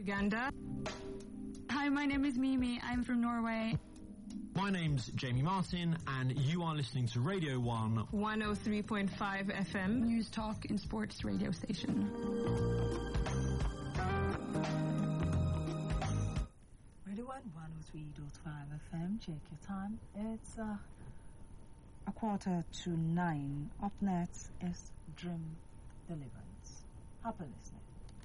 Uganda. Hi, my name is Mimi. I'm from Norway. My name's Jamie Martin, and you are listening to Radio 1 103.5 FM. News, talk, and sports radio station. Radio 1 103.5 FM. Check your time. It's 8:45. Up next is Dream Deliverance. Happy listening.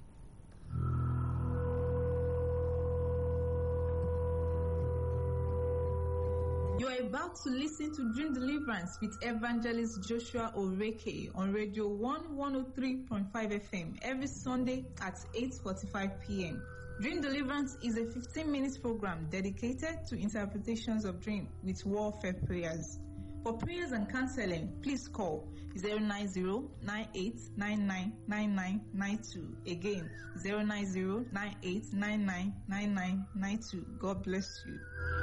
You are about to listen to Dream Deliverance with Evangelist Joshua Oreke on Radio 103.5 FM every Sunday at 8:45 p.m. Dream Deliverance is a 15-minute program dedicated to interpretations of dream with warfare prayers. For prayers and counseling, please call 090-9899-9992. Again, 090-9899-9992. God bless you.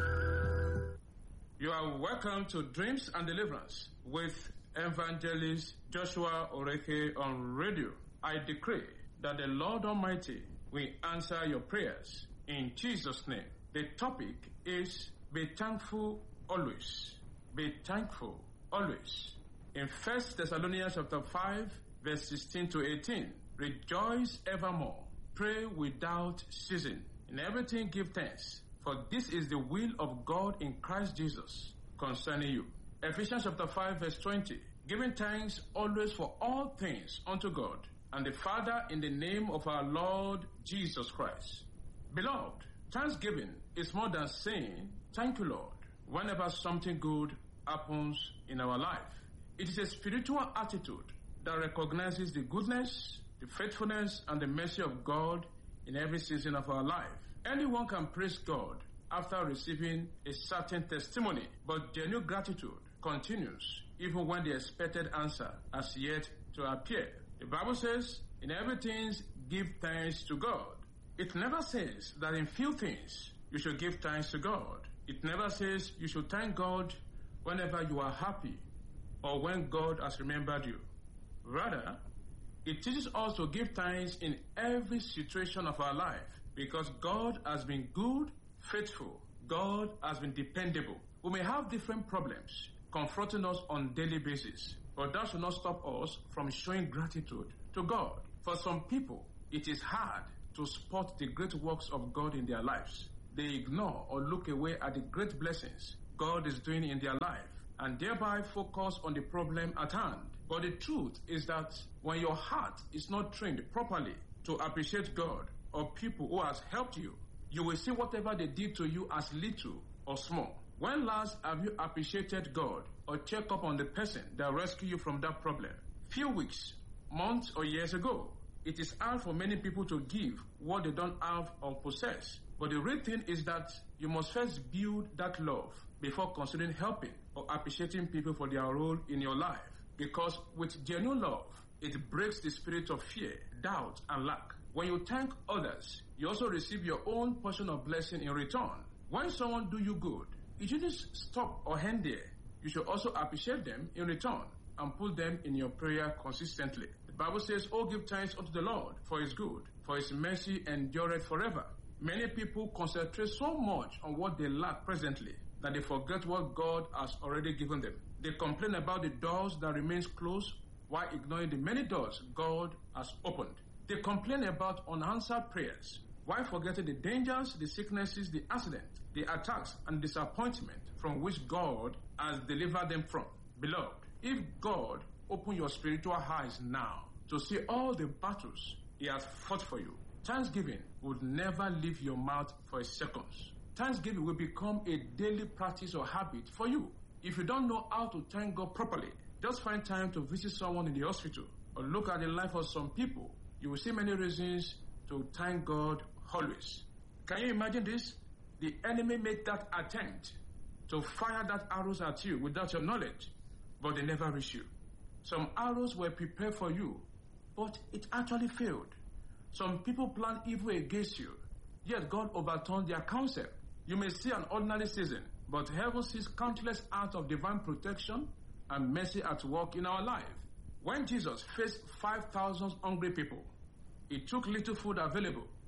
You are welcome to Dreams and Deliverance with Evangelist Joshua Oreke on radio. I decree that the Lord Almighty will answer your prayers in Jesus' name. The topic is be thankful always. Be thankful always. In 1 Thessalonians chapter 5, verse 16 to 18, rejoice evermore, pray without ceasing. In everything give thanks, for this is the will of God in Christ Jesus concerning you. Ephesians chapter 5 verse 20. Giving thanks always for all things unto God and the Father in the name of our Lord Jesus Christ. Beloved, thanksgiving is more than saying, thank you, Lord, whenever something good happens in our life. It is a spiritual attitude that recognizes the goodness, the faithfulness, and the mercy of God in every season of our life. Anyone can praise God after receiving a certain testimony, but genuine gratitude continues even when the expected answer has yet to appear. The Bible says, in everything give thanks to God. It never says that in few things you should give thanks to God. It never says you should thank God whenever you are happy or when God has remembered you. Rather, it teaches us to give thanks in every situation of our life, because God has been good, faithful. God has been dependable. We may have different problems confronting us on a daily basis, but that should not stop us from showing gratitude to God. For some people, it is hard to spot the great works of God in their lives. They ignore or look away at the great blessings God is doing in their life and thereby focus on the problem at hand. But the truth is that when your heart is not trained properly to appreciate God or people who has helped you, you will see whatever they did to you as little or small. When last have you appreciated God or checked up on the person that rescued you from that problem? Few weeks, months, or years ago. It is hard for many people to give what they don't have or possess. But the real thing is that you must first build that love before considering helping or appreciating people for their role in your life. Because with genuine love, it breaks the spirit of fear, doubt, and lack. When you thank others, you also receive your own portion of blessing in return. When someone do you good, you shouldn't stop or end there. You should also appreciate them in return and put them in your prayer consistently. The Bible says, "Oh, give thanks unto the Lord, for his good, for his mercy endureth forever." Many people concentrate so much on what they lack presently that they forget what God has already given them. They complain about the doors that remains closed while ignoring the many doors God has opened. They complain about unanswered prayers while forgetting the dangers, the sicknesses, the accidents, the attacks, and disappointment from which God has delivered them from. Beloved, if God open your spiritual eyes now to see all the battles he has fought for you, thanksgiving would never leave your mouth for a second. Thanksgiving will become a daily practice or habit for you. If you don't know how to thank God properly, just find time to visit someone in the hospital or look at the life of some people. You will see many reasons to thank God always. Can you imagine this? The enemy made that attempt to fire that arrows at you without your knowledge, but they never reached you. Some arrows were prepared for you, but it actually failed. Some people planned evil against you, yet God overturned their counsel. You may see an ordinary season, but heaven sees countless acts of divine protection and mercy at work in our life. When Jesus faced 5,000 hungry people, he took little food available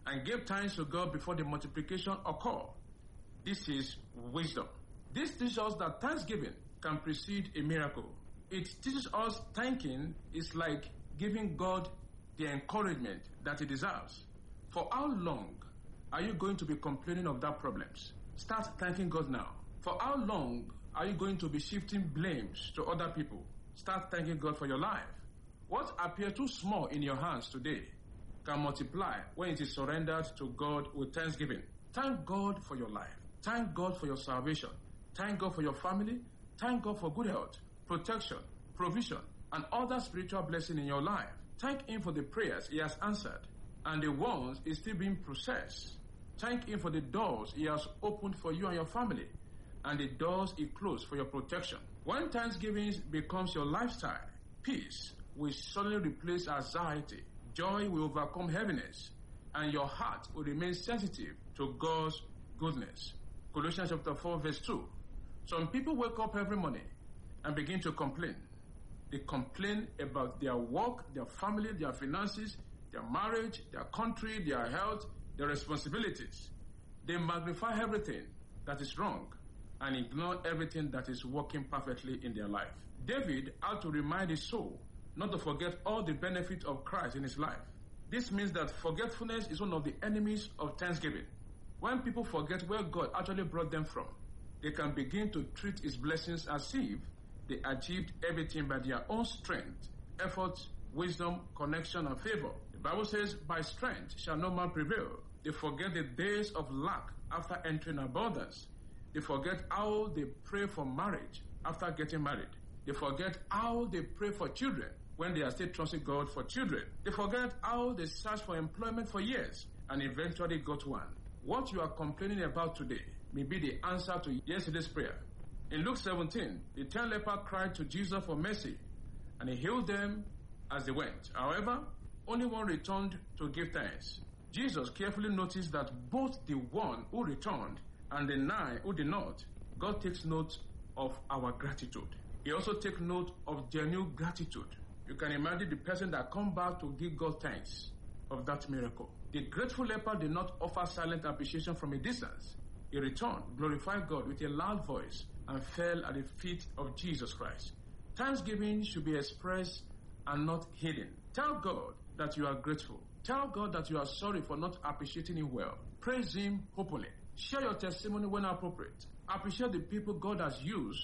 and gave thanks to God before the multiplication occurred. This is wisdom. This teaches us that thanksgiving can precede a miracle. It teaches us thanking is like giving God the encouragement that he deserves. For how long are you going to be complaining of that problems? Start thanking God now. For how long are you going to be shifting blames to other people? Start thanking God for your life. What appears too small in your hands today can multiply when it is surrendered to God with thanksgiving. Thank God for your life. Thank God for your salvation. Thank God for your family. Thank God for good health, protection, provision, and other spiritual blessing in your life. Thank him for the prayers he has answered and the ones is still being processed. Thank him for the doors he has opened for you and your family and the doors he closed for your protection. When thanksgiving becomes your lifestyle, peace will suddenly replace anxiety. Joy will overcome heaviness, and your heart will remain sensitive to God's goodness. Colossians chapter 4 verse 2. Some people wake up every morning and begin to complain. They complain about their work, their family, their finances, their marriage, their country, their health, their responsibilities. They magnify everything that is wrong and ignore everything that is working perfectly in their life. David had to remind his soul not to forget all the benefits of Christ in his life. This means that forgetfulness is one of the enemies of thanksgiving. When people forget where God actually brought them from, they can begin to treat his blessings as if they achieved everything by their own strength, effort, wisdom, connection, and favor. The Bible says, by strength shall no man prevail. They forget the days of lack after entering abundance. They forget how they pray for marriage after getting married. They forget how they pray for children when they are still trusting God for children. They forget how they search for employment for years and eventually got one. What you are complaining about today may be the answer to yesterday's prayer. In Luke 17, the 10 lepers cried to Jesus for mercy, and he healed them as they went. However, only one returned to give thanks. Jesus carefully noticed that both the one who returned and the 9 who did not, God takes note of our gratitude. He also takes note of genuine gratitude. You can imagine the person that come back to give God thanks of that miracle. The grateful leper did not offer silent appreciation from a distance. He returned, glorified God with a loud voice, and fell at the feet of Jesus Christ. Thanksgiving should be expressed and not hidden. Tell God that you are grateful. Tell God that you are sorry for not appreciating him well. Praise him openly. Share your testimony when appropriate. Appreciate the people God has used